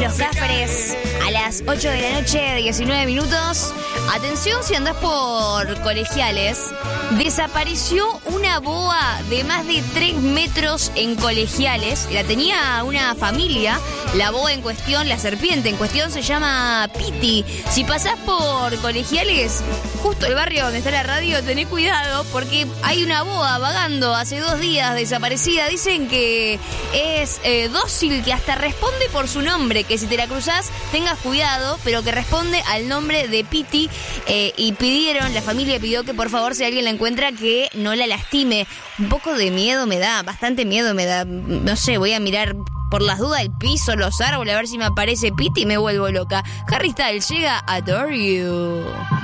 Los Cafres a las 8 de la noche, 19 minutos. Atención si andás por Colegiales. Desapareció una boa de más de 3 metros en Colegiales. La tenía una familia. La boa en cuestión, la serpiente en cuestión se llama Piti. Si pasás por Colegiales, justo el barrio donde está la radio, tené cuidado porque hay una boa vagando hace 2 días desaparecida. Dicen que es dócil, que hasta responde por su nombre, que si te la cruzás tengas cuidado, pero que responde al nombre de Piti. Y la familia pidió que por favor, si alguien la encuentra, que no la lastime. Un poco de miedo me da, bastante miedo me da. No sé, voy a mirar por las dudas el piso, los árboles, a ver si me aparece Piti y me vuelvo loca. Harry Styles llega a Adore You.